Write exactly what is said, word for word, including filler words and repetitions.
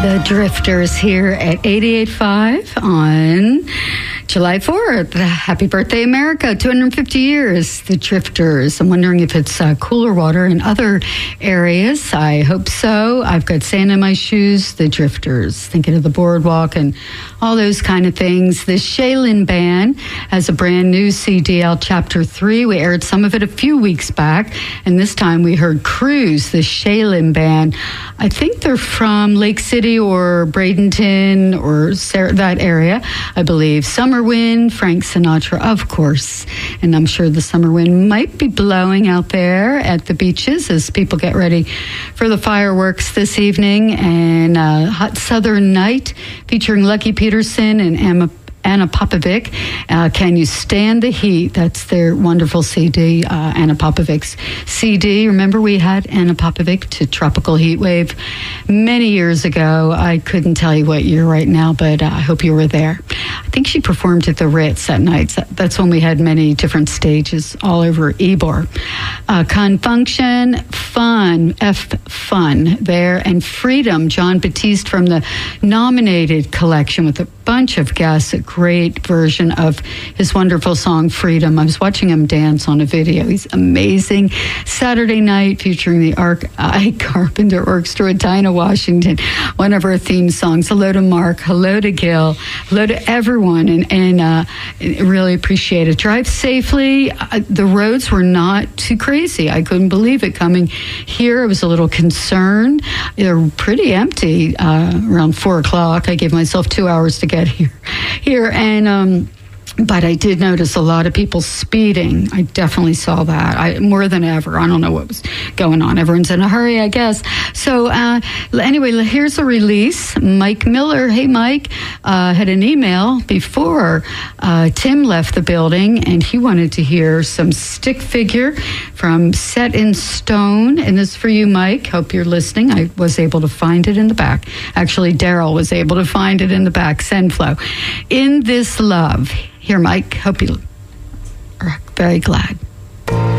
The Drifters here at eighty-eight point five on July fourth. Happy birthday, America. two hundred fifty years, The Drifters. I'm wondering if it's uh, cooler water in other areas. I hope so. I've got sand in my shoes, The Drifters. Thinking of the boardwalk and all those kind of things. The Shaolin Band has a brand new C D out, Chapter three. We aired some of it a few weeks back, and this time we heard Cruise, the Shaolin Band. I think they're from Lake City or Bradenton or Sarah, that area, I believe. Summer wind, Frank Sinatra, of course. And I'm sure the summer wind might be blowing out there at the beaches as people get ready for the fireworks this evening. And uh, Hot Southern Night featuring Lucky Peterson and Emma Anna Popovic, uh, Can You Stand the Heat? That's their wonderful C D, uh, Anna Popovic's C D. Remember, we had Anna Popovic to Tropical Heat Wave many years ago. I couldn't tell you what year right now, but uh, I hope you were there. I think she performed at the Ritz that night. That's when we had many different stages all over Ybor. Uh, Confunction, Fun, F Fun there, and Freedom, John Batiste from the Nominated collection with a bunch of guests, a great version of his wonderful song Freedom. I was watching him dance on a video. He's amazing. Saturday Night featuring the Arc I Carpenter Orchestra with Dinah Washington, one of our theme songs. Hello to Mark, hello to Gil, hello to everyone, and, and uh, really appreciate it. Drive safely. Uh, the roads were not too crazy. I couldn't believe it coming here. I was a little concerned. They're pretty empty uh, around four o'clock. I gave myself two hours to get here here and um but I did notice a lot of people speeding. I definitely saw that. I, more than ever. I don't know what was going on. Everyone's in a hurry, I guess. So uh, anyway, here's a release. Mike Miller. Hey, Mike. Uh, had an email before uh, Tim left the building, and he wanted to hear some Stick Figure from Set in Stone. And this is for you, Mike. Hope you're listening. I was able to find it in the back. Actually, Daryl was able to find it in the back. Sendflow. In This Love. Here, Mike. Hope you are very glad.